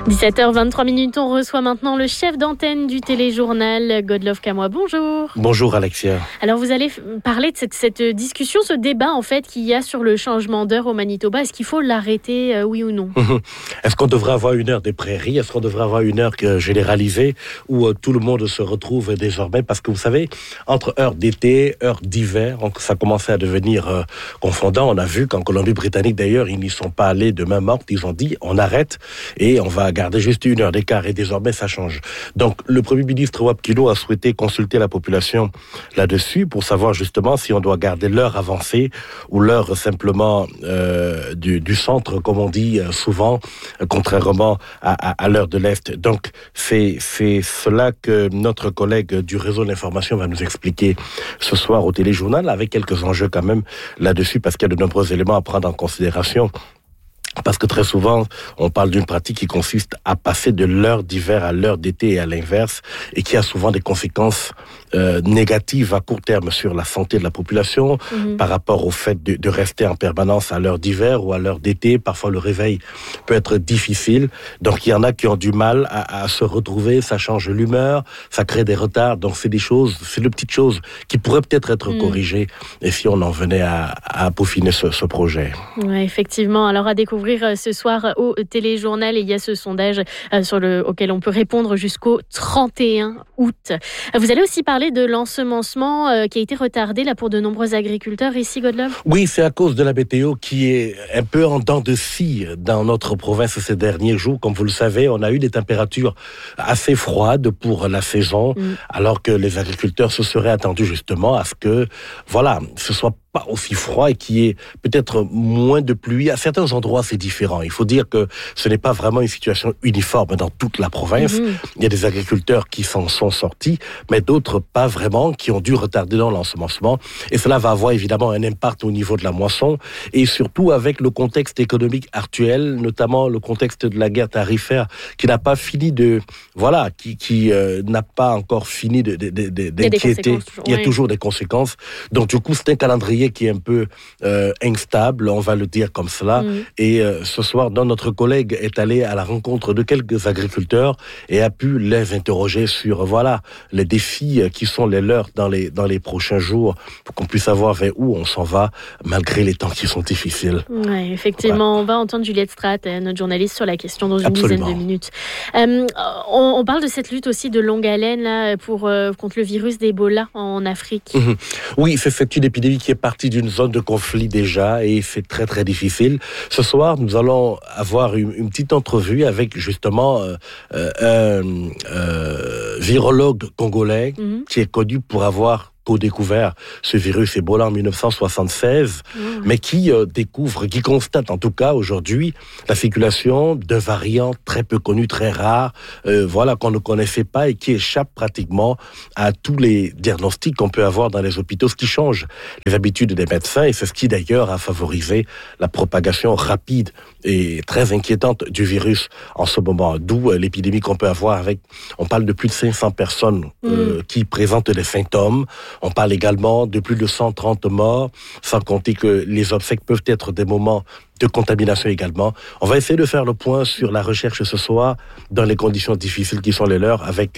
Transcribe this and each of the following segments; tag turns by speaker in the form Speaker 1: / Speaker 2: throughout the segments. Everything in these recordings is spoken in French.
Speaker 1: 17h23, on reçoit maintenant le chef d'antenne du téléjournal, Godlove Kamoa. Bonjour.
Speaker 2: Bonjour Alexia.
Speaker 1: Alors vous allez parler de cette discussion, ce débat en fait qu'il y a sur le changement d'heure au Manitoba. Est-ce qu'il faut l'arrêter, oui ou non?
Speaker 2: Est-ce qu'on devrait avoir une heure des prairies? Est-ce qu'on devrait avoir une heure généralisée où tout le monde se retrouve désormais? Parce que vous savez, entre heure d'été, heure d'hiver, ça commençait à devenir confondant. On a vu qu'en Colombie-Britannique d'ailleurs, ils n'y sont pas allés de main morte. Ils ont dit on arrête et on va garder juste une heure d'écart, et désormais ça change. Donc le Premier ministre Wab Kineau a souhaité consulter la population là-dessus pour savoir justement si on doit garder l'heure avancée ou l'heure simplement du centre, comme on dit souvent, contrairement à l'heure de l'Est. Donc c'est cela que notre collègue du réseau d'information va nous expliquer ce soir au téléjournal, avec quelques enjeux quand même là-dessus, parce qu'il y a de nombreux éléments à prendre en considération. Parce que très souvent, on parle d'une pratique qui consiste à passer de l'heure d'hiver à l'heure d'été et à l'inverse, et qui a souvent des conséquences négatives à court terme sur la santé de la population, par rapport au fait de rester en permanence à l'heure d'hiver ou à l'heure d'été. Parfois, le réveil peut être difficile. Donc, il y en a qui ont du mal à se retrouver. Ça change l'humeur, ça crée des retards. Donc, c'est de petites choses qui pourraient peut-être être corrigées, et si on en venait à peaufiner ce projet.
Speaker 1: Ouais, effectivement. Alors, à découvrir ce soir au téléjournal, et il y a ce sondage auquel on peut répondre jusqu'au 31 août. Vous allez aussi parler de l'ensemencement qui a été retardé là pour de nombreux agriculteurs ici, Godlove.
Speaker 2: Oui, c'est à cause de la météo qui est un peu en dents de scie dans notre province ces derniers jours. Comme vous le savez, on a eu des températures assez froides pour la saison, alors que les agriculteurs se seraient attendus justement à ce que, ce soit pas aussi froid et qu'il y ait peut-être moins de pluie. À certains endroits, c'est différent. Il faut dire que ce n'est pas vraiment une situation uniforme dans toute la province. Il y a des agriculteurs qui s'en sont sortis, mais d'autres pas vraiment, qui ont dû retarder dans l'ensemencement. Et cela va avoir évidemment un impact au niveau de la moisson, et surtout avec le contexte économique actuel, notamment le contexte de la guerre tarifaire qui n'a pas fini qui n'a pas encore fini d'inquiéter. Il y a toujours des conséquences. Donc du coup, c'est un calendrier qui est un peu instable, on va le dire comme cela. Et ce soir, notre collègue est allé à la rencontre de quelques agriculteurs et a pu les interroger sur les défis qui sont les leurs dans les prochains jours, pour qu'on puisse savoir vers où on s'en va malgré les temps qui sont difficiles.
Speaker 1: Oui, effectivement. On va entendre Juliette Stratt, notre journaliste, sur la question dans une dizaine de minutes. On parle de cette lutte aussi de longue haleine là, contre le virus d'Ebola en Afrique.
Speaker 2: Oui, c'est une épidémie qui est partie d'une zone de conflit déjà, et c'est très très difficile. Ce soir, nous allons avoir une petite entrevue avec justement un virologue congolais qui est connu pour avoir co-découvert ce virus Ebola en 1976, mais qui constate en tout cas aujourd'hui la circulation d'un variant très peu connu, très rare, qu'on ne connaissait pas et qui échappe pratiquement à tous les diagnostics qu'on peut avoir dans les hôpitaux, ce qui change les habitudes des médecins, et c'est ce qui d'ailleurs a favorisé la propagation rapide et très inquiétante du virus en ce moment, d'où l'épidémie qu'on peut avoir on parle de plus de 500 personnes qui présentent des symptômes. On parle également de plus de 130 morts, sans compter que les obsèques peuvent être des moments de contamination également. On va essayer de faire le point sur la recherche ce soir dans les conditions difficiles qui sont les leurs, avec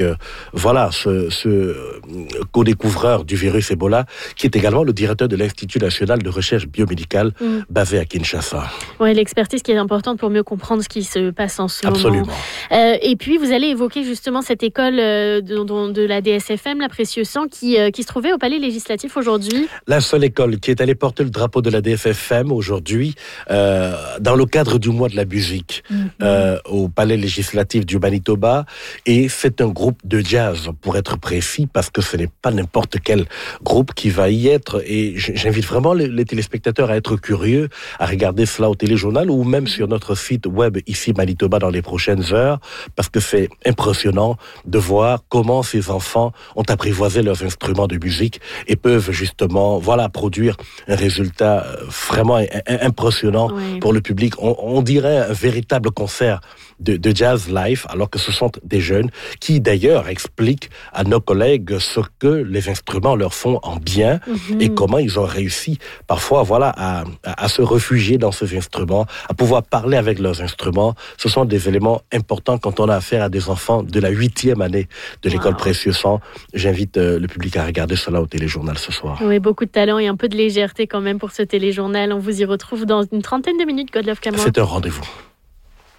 Speaker 2: ce co-découvreur du virus Ebola, qui est également le directeur de l'Institut national de recherche biomédicale basé à Kinshasa.
Speaker 1: Oui, l'expertise qui est importante pour mieux comprendre ce qui se passe en ce moment.
Speaker 2: Absolument.
Speaker 1: Et puis, vous allez évoquer justement cette école de la DSFM, la Précieux Sang, qui se trouvait au Palais législatif aujourd'hui.
Speaker 2: La seule école qui est allée porter le drapeau de la DSFM aujourd'hui, dans le cadre du mois de la musique au Palais législatif du Manitoba, et c'est un groupe de jazz, pour être précis, parce que ce n'est pas n'importe quel groupe qui va y être, et j'invite vraiment les téléspectateurs à être curieux, à regarder cela au téléjournal ou même sur notre site web ici Manitoba dans les prochaines heures, parce que c'est impressionnant de voir comment ces enfants ont apprivoisé leurs instruments de musique et peuvent justement produire un résultat vraiment impressionnant pour le public. On dirait un véritable concert de jazz live, alors que ce sont des jeunes qui d'ailleurs expliquent à nos collègues ce que les instruments leur font en bien et comment ils ont réussi parfois à se réfugier dans ces instruments, à pouvoir parler avec leurs instruments. Ce sont des éléments importants quand on a affaire à des enfants de la 8e année de l'école Précieux Sang. J'invite le public à regarder cela au téléjournal ce soir.
Speaker 1: Oui, beaucoup de talent et un peu de légèreté quand même pour ce téléjournal. On vous y retrouve dans une trentaine de minutes, God Love Cameron.
Speaker 2: C'est un rendez-vous.